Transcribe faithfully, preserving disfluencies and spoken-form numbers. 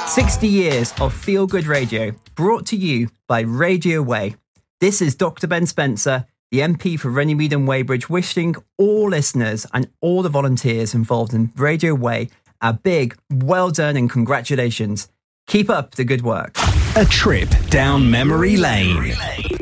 sixty years of feel-good radio brought to you by Radio Way. This is Doctor Ben Spencer, the M P for Runnymede and Weybridge, wishing all listeners and all the volunteers involved in Radio Way a big well done and congratulations. Keep up the good work. A trip down memory lane.